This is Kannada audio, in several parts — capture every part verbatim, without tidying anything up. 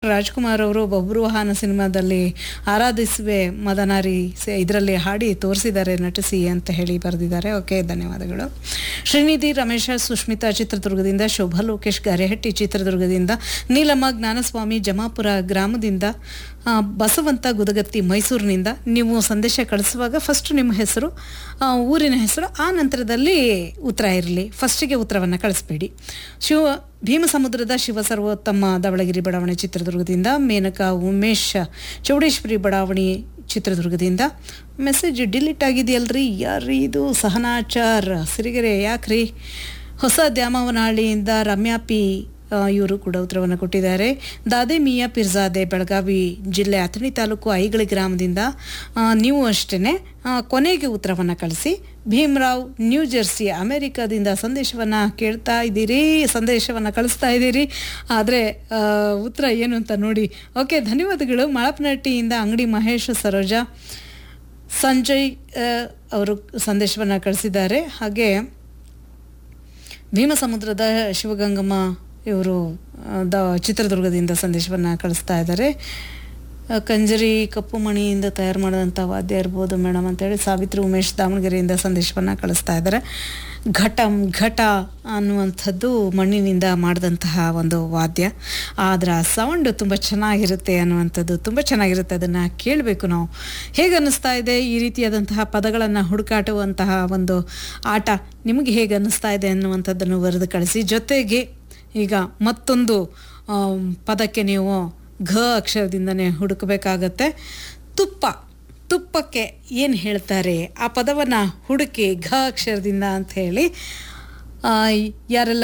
ರಾಜ್ಕುಮಾರ್ ಅವರು ಬಬ್ರುವಾಹನ ಸಿನಿಮಾದಲ್ಲಿ ಆರಾಧಿಸುವೆ ಮದನಾರಿ ಇದರಲ್ಲಿ ಹಾಡಿ ತೋರಿಸಿದ್ದಾರೆ ನಟಿಸಿ ಅಂತ ಹೇಳಿ ಬರೆದಿದ್ದಾರೆ. ಓಕೆ, ಧನ್ಯವಾದಗಳು. ಶ್ರೀನಿಧಿ ರಮೇಶ ಸುಷ್ಮಿತಾ ಚಿತ್ರದುರ್ಗದಿಂದ, ಶೋಭಾ ಲೋಕೇಶ್ ಗಾರೆಹಟ್ಟಿ ಚಿತ್ರದುರ್ಗದಿಂದ, ನೀಲಮ್ಮ ಜ್ಞಾನಸ್ವಾಮಿ ಜಮಾಪುರ ಗ್ರಾಮದಿಂದ, ಬಸವಂತ ಗುದಗತ್ತಿ ಮೈಸೂರಿನಿಂದ. ನೀವು ಸಂದೇಶ ಕಳಿಸುವಾಗ ಫಸ್ಟ್ ನಿಮ್ಮ ಹೆಸರು, ಊರಿನ ಹೆಸರು, ಆ ನಂತರದಲ್ಲಿ ಉತ್ತರ ಇರಲಿ. ಫಸ್ಟಿಗೆ ಉತ್ತರವನ್ನು ಕಳಿಸ್ಬೇಡಿ. ಶಿವ ಭೀಮಸಮುದ್ರದ ಶಿವ ಸರ್ವೋತ್ತಮ ದಾವಣಗೆರೆ ಬಡಾವಣೆ ಚಿತ್ರದುರ್ಗದಿಂದ, ಮೇನಕಾ ಉಮೇಶ್ ಚೌಡೇಶ್ವರಿ ಬಡಾವಣೆ ಚಿತ್ರದುರ್ಗದಿಂದ. ಮೆಸೇಜ್ ಡಿಲೀಟ್ ಆಗಿದೆಯಲ್ರಿ, ಯಾರ್ರೀ ಇದು? ಸಹನಾಚಾರ್ ಸಿರಿಗೆರೆ, ಯಾಕ್ರಿ? ಹೊಸ ದ್ಯಾಮವನಹಳ್ಳಿಯಿಂದ ರಮ್ಯಾ ಪಿ ಇವರು ಕೂಡ ಉತ್ತರವನ್ನು ಕೊಟ್ಟಿದ್ದಾರೆ. ದಾದೆ ಮಿಯಾ ಪಿರ್ಜಾದೆ ಬೆಳಗಾವಿ ಜಿಲ್ಲೆ ಅಥಣಿ ತಾಲೂಕು ಐಗಳಿ ಗ್ರಾಮದಿಂದ. ನೀವು ಅಷ್ಟೇ ಕೊನೆಗೆ ಉತ್ತರವನ್ನು ಕಳಿಸಿ. ಭೀಮರಾವ್ ನ್ಯೂ ಜೆರ್ಸಿ ಅಮೆರಿಕಾದಿಂದ ಸಂದೇಶವನ್ನು ಕೇಳ್ತಾ ಇದ್ದೀರಿ, ಸಂದೇಶವನ್ನು ಕಳಿಸ್ತಾ ಇದ್ದೀರಿ, ಆದರೆ ಉತ್ತರ ಏನು ಅಂತ ನೋಡಿ. ಓಕೆ, ಧನ್ಯವಾದಗಳು. ಮಾಳಪನಹಟ್ಟಿಯಿಂದ ಅಂಗಡಿ ಮಹೇಶ್ ಸರೋಜಾ ಸಂಜಯ್ ಅವರು ಸಂದೇಶವನ್ನು ಕಳಿಸಿದ್ದಾರೆ. ಹಾಗೆ ಭೀಮಸಮುದ್ರದ ಶಿವಗಂಗಮ್ಮ ಇವರು ದ ಚಿತ್ರದುರ್ಗದಿಂದ ಸಂದೇಶವನ್ನು ಕಳಿಸ್ತಾ ಇದ್ದಾರೆ. ಕಂಜರಿ ಕಪ್ಪು ಮಣಿಯಿಂದ ತಯಾರು ಮಾಡಿದಂಥ ವಾದ್ಯ ಇರ್ಬೋದು ಮೇಡಮ್ ಅಂತೇಳಿ ಸಾವಿತ್ರಿ ಉಮೇಶ್ ದಾವಣಗೆರೆಯಿಂದ ಸಂದೇಶವನ್ನು ಕಳಿಸ್ತಾ ಇದ್ದಾರೆ. ಘಟಂ ಘಟ ಅನ್ನುವಂಥದ್ದು ಮಣ್ಣಿನಿಂದ ಮಾಡಿದಂತಹ ಒಂದು ವಾದ್ಯ, ಅದರ ಸೌಂಡು ತುಂಬ ಚೆನ್ನಾಗಿರುತ್ತೆ ಅನ್ನುವಂಥದ್ದು, ತುಂಬ ಚೆನ್ನಾಗಿರುತ್ತೆ. ಅದನ್ನು ಕೇಳಬೇಕು ನಾವು. ಹೇಗೆ ಅನ್ನಿಸ್ತಾ ಇದೆ ಈ ರೀತಿಯಾದಂತಹ ಪದಗಳನ್ನು ಹುಡುಕಾಟುವಂತಹ ಒಂದು ಆಟ ನಿಮಗೆ ಹೇಗೆ ಅನ್ನಿಸ್ತಾ ಇದೆ ಅನ್ನುವಂಥದ್ದನ್ನು ಬರೆದು ಕಳಿಸಿ. ಜೊತೆಗೆ ಈಗ ಮತ್ತೊಂದು ಪದಕ್ಕೆ ನೀವು ಘ ಅಕ್ಷರದಿಂದನೇ ಹುಡುಕಬೇಕಾಗತ್ತೆ. ತುಪ್ಪ, ತುಪ್ಪಕ್ಕೆ ಏನು ಹೇಳ್ತಾರೆ ಆ ಪದವನ್ನು ಹುಡುಕಿ ಘ ಅಕ್ಷರದಿಂದ ಅಂತ ಹೇಳಿ ಯಾರೆಲ್ಲ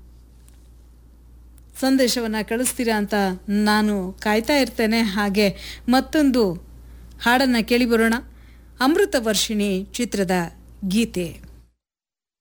ಸಂದೇಶವನ್ನು ಕಳಿಸ್ತೀರಾ ಅಂತ ನಾನು ಕಾಯ್ತಾ ಇರ್ತೇನೆ. ಹಾಗೆ ಮತ್ತೊಂದು ಹಾಡನ್ನು ಕೇಳಿ ಬರೋಣ. ಅಮೃತ ವರ್ಷಿಣಿ ಚಿತ್ರದ ಗೀತೆ.